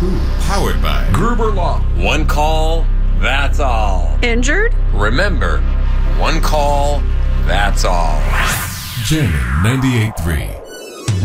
Who? Powered by Gruber Law. One call, that's all. Injured? Remember, one call, that's all. Jammin' 98.3.